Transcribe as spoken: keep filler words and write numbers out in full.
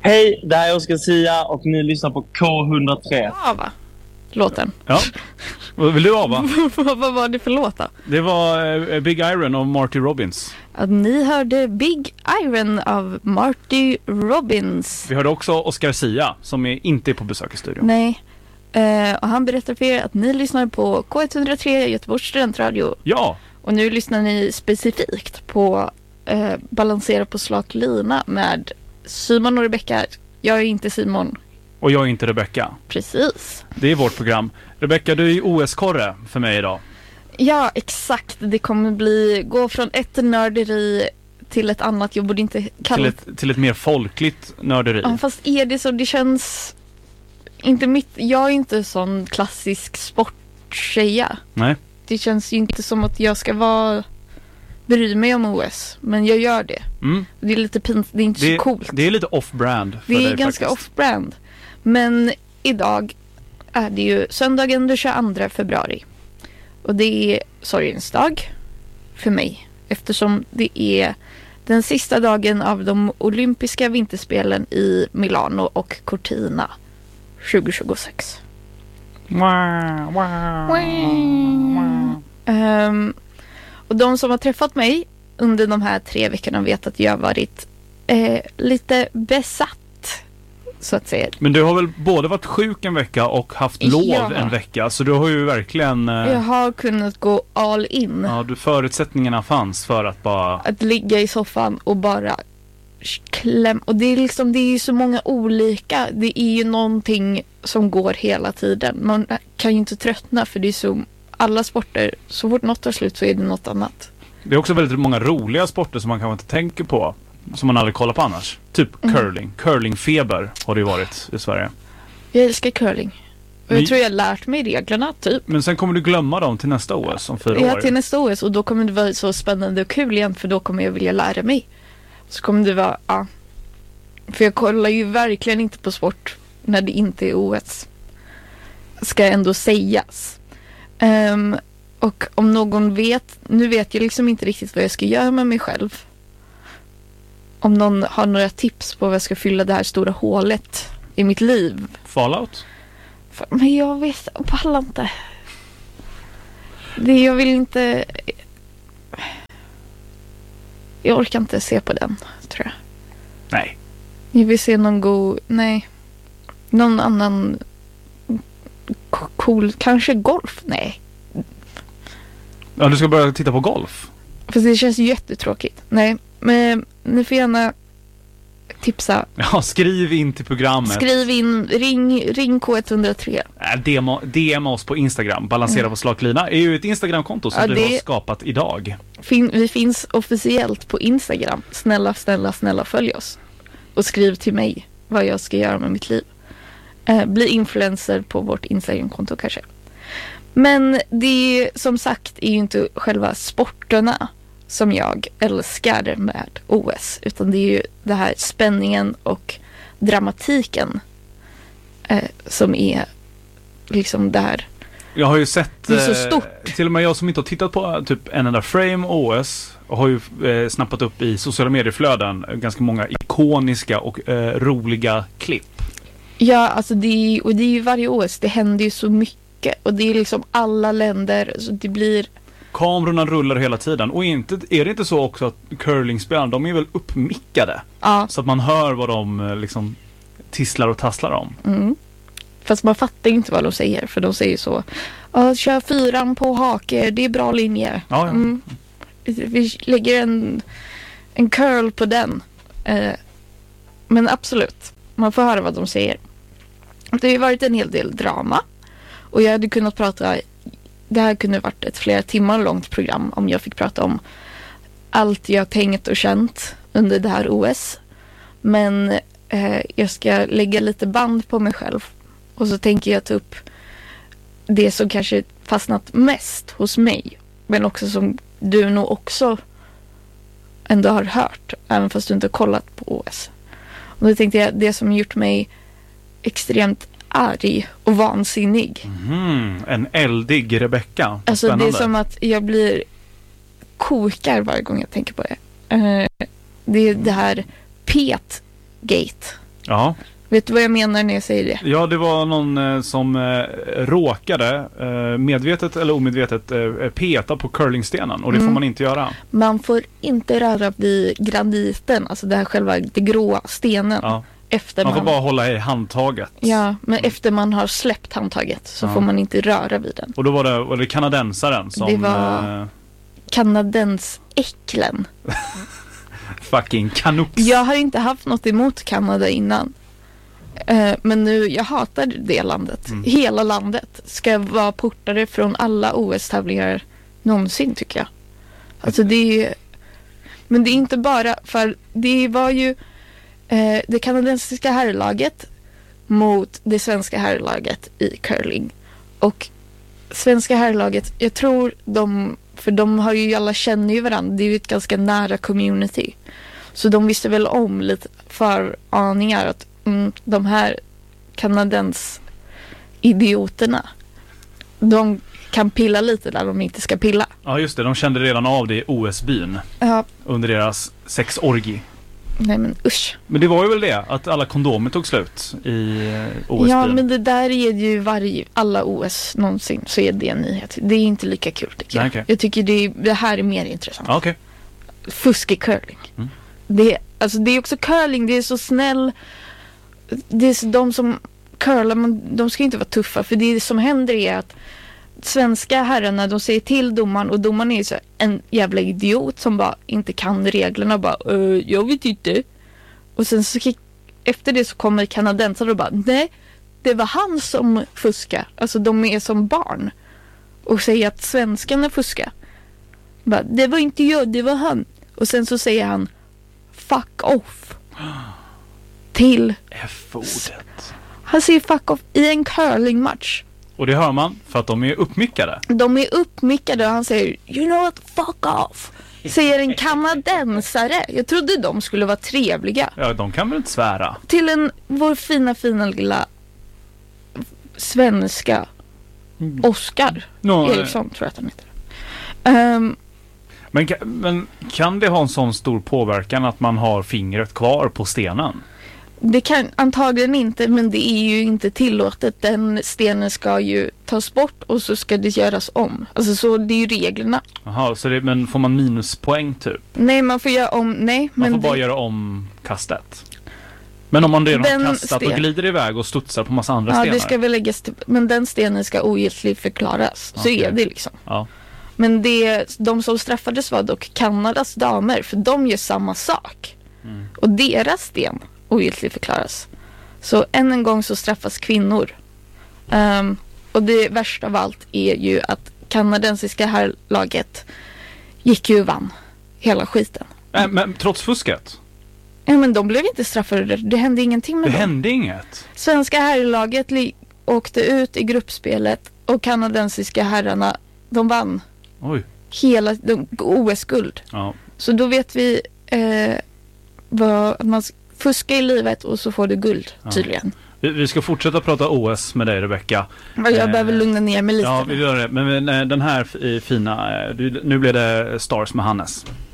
Hej, det här är Oscar Sia och ni lyssnar på K hundratre. Ja, va? Låten. Ja. Vad vill du ha, va? Vad var det för låt då? Det var uh, Big Iron av Marty Robbins. Att ni hörde Big Iron av Marty Robbins. Vi hörde också Oscar Sia som är inte är på besök i studion. Nej. Uh, och han berättar för er att ni lyssnar på K hundratre Göteborgs studentradio. Ja. Och nu lyssnar ni specifikt på uh, Balansera på slak lina med Simon och Rebecca. Jag är inte Simon. Och jag är inte Rebecca. Precis. Det är vårt program. Rebecca, du är ju O S-korre för mig idag. Ja, exakt. Det kommer bli gå från ett nörderi till ett annat. Jag borde inte kalla till ett, till ett mer folkligt nörderi. Ja, fast är det så? Det känns inte mitt. Jag är inte sån klassisk sporttjeja. Nej. Det känns ju inte som att jag ska vara bry mig om O S, men jag gör det. Mm. Det är lite pint, det är inte det, så coolt. Det är lite off-brand för Det är dig, ganska faktiskt. off-brand. Men idag är det ju söndagen den tjugoandra februari. Och det är sorgens dag för mig. Eftersom det är den sista dagen av de olympiska vinterspelen i Milano och Cortina tjugohundratjugosex. Wow, wow, wow. Um, och de som har träffat mig under de här tre veckorna vet att jag har varit eh, lite besatt, så att säga. Men du har väl både varit sjuk en vecka och haft lov Ja. en vecka, så du har ju verkligen... Eh, Jag har kunnat gå all in. ja, du, förutsättningarna fanns för att bara... Att ligga i soffan och bara kläm. Och det är liksom, det är ju så många olika. Det är ju någonting som går hela tiden. Man kan ju inte tröttna, för det är så, alla sporter, så fort något tar slut så är det något annat. Det är också väldigt många roliga sporter som man kanske inte tänker på, som man aldrig kollar på annars. Typ Mm. curling. Curlingfeber har det ju varit i Sverige. Jag älskar curling. Och jag Ni- tror jag har lärt mig reglerna, typ. Men sen kommer du glömma dem till nästa O S om fyra Ja, år. till nästa O S, och då kommer det vara så spännande och kul igen, för då kommer jag vilja lära mig. Så kommer det vara, ja. För jag kollar ju verkligen inte på sport när det inte är O S. Ska ändå sägas. Um, och om någon vet, nu vet jag liksom inte riktigt vad jag ska göra med mig själv. Om någon har några tips på vad jag ska fylla det här stora hålet i mitt liv. Fallout? För- Men jag vet, jag pallar inte. Det, jag vill inte... Jag orkar inte se på den, tror jag. Nej. Jag vill se någon god... Nej. Någon annan... k- Cool... Kanske golf? Nej. Ja, du ska börja titta på golf. För det känns jättetråkigt. Nej, men ni får gärna tipsa. Ja, skriv in till programmet. Skriv in, ring, ring K hundratre. Äh, D M, D M oss på Instagram. Balansera Mm. på slaklina är ju ett Instagramkonto som Ja, du det- har skapat idag. Fin, vi finns officiellt på Instagram. Snälla, snälla, snälla följ oss. Och skriv till mig vad jag ska göra med mitt liv. Eh, bli influencer på vårt Instagramkonto kanske. Men det är, som sagt, är ju inte själva sporterna som jag älskar med O S. Utan det är ju det här spänningen och dramatiken eh, som är liksom det här. Jag har ju sett... Det är så eh, stort. Till och med jag som inte har tittat på eh, typ en enda frame O S har ju eh, snappat upp i sociala medieflöden eh, ganska många ikoniska och eh, roliga klipp. Ja, alltså det är, och det är ju varje O S. Det händer ju så mycket. Och det är liksom alla länder. Så det blir... Kamerorna rullar hela tiden. Och inte, är det inte så också att curlingspelarna, de är väl uppmickade? Ja. Så att man hör vad de eh, liksom tisslar och tasslar om. Mm. Fast man fattar inte vad de säger. För de säger så. Ja, kör fyran på hake. Det är bra linje. Ja, ja. Mm. Vi lägger en, en curl på den. Eh, men absolut. Man får höra vad de säger. Det har ju varit en hel del drama. Och jag hade kunnat prata... Det här kunde varit ett flera timmar långt program om jag fick prata om allt jag tänkt och känt under det här O S. Men eh, jag ska lägga lite band på mig själv. Och så tänker jag ta upp det som kanske fastnat mest hos mig. Men också som du nog också ändå har hört. Även fast du inte har kollat på O S. Och då tänkte jag, det som gjort mig extremt arg och vansinnig. Mm, en eldig Rebecca. Vad Alltså det är spännande. som att jag blir kokar varje gång jag tänker på det. Eh, det är det här Pete-gate. Ja. Vet du vad jag menar när jag säger det? Ja, det var någon eh, som eh, råkade eh, medvetet eller omedvetet eh, peta på curlingstenen. Och det Mm. får man inte göra. Man får inte röra vid graniten, alltså det här själva det gråa stenen. Ja. Efter Man får man, bara hålla i handtaget. Ja, men efter man har släppt handtaget så Ja. får man inte röra vid den. Och då var det, var det kanadensaren som... Det var- Eh, Kanadensäcklen. fucking Canucks. Jag har inte haft något emot Kanada innan. Eh, men nu, jag hatar det landet. Mm. Hela landet ska vara portade från alla O S-tävlingar någonsin, tycker jag. Alltså det är ju... Men det är inte bara, för det var ju eh, det kanadensiska herrlaget mot det svenska herrlaget i curling. Och svenska herrlaget, jag tror de, för de har ju alla känner ju varandra, det är ju ett ganska nära community. Så de visste väl om lite föraningar att mm, de här kanadens idioterna, de kan pilla lite där de inte ska pilla. Ja, just det. De kände redan av det i O S-byn Ja, under deras sexorgi. nej men usch. Men det var ju väl det, att alla kondomer tog slut i eh, O S-byn. Ja, men det där är ju varje, alla O S någonsin så är det en nyhet. Det är inte lika kul, tycker jag. Nej, okej. Jag tycker det, det här är mer intressant. Ja, okej. Fusk i curling. Mm. Det, alltså det är också curling, det är så snäll. Det är så, de som curlar, man, de ska inte vara tuffa. För det som händer är att svenska herrarna, de säger till domaren, och domaren är så en jävla idiot som bara inte kan reglerna och bara, "Uh, jag vet inte." Och sen så efter det så kommer kanadensare och bara, nej, det var han som fuskade. Alltså de är som barn och säger att svenskarna fuskar. Bara, det var inte jag, det var han. Och sen så säger han fuck off till, F-ordet. han säger fuck off i en curlingmatch. Och det hör man för att de är uppmickade. De är uppmickade och han säger, you know what, fuck off. Säger en kanadensare. Jag trodde de skulle vara trevliga. Ja, de kan väl inte svära. Till en, vår fina, fina lilla svenska Oscar Nå, Eriksson, tror jag att han heter. Um, men, ka- men kan det ha en sån stor påverkan att man har fingret kvar på stenen? det kan antagligen inte, men det är ju inte tillåtet. Den stenen ska ju tas bort och så ska det göras om. Alltså så det är ju reglerna. Jaha, så det, men får man minuspoäng typ? Nej, man får göra om, nej. Man Men får bara det, göra om kastet. Men om man redan har Den kastat och sten- glider iväg och studsar på massa andra ja, stenar. det ska väl läggas till, men den stenen ska ogiltigt förklaras. Så Okej. är det liksom. Ja. Men det, de som straffades var dock Kanadas damer, för de gör samma sak. Mm. Och deras sten ogiltigt förklaras. Så än en gång så straffas kvinnor. Um, och det värsta av allt är ju att kanadensiska herrlaget gick ju och vann hela skiten. Äh, men trots fusket? Ja, men de blev inte straffade. Det hände ingenting med Det dem. hände inget. Svenska herrlaget li- åkte ut i gruppspelet och kanadensiska herrarna, de vann Oj. hela de, O S-guld. Ja. Så då vet vi eh, vad att man fuskar i livet och så får du guld, Ja. tydligen. Vi, vi ska fortsätta prata O S med dig, Rebecka. Jag Eh, behöver lugna ner mig lite. Ja, vi gör det. Men, men eh, den här f- i fina... eh, du- Nu blir det Stars med Hannes.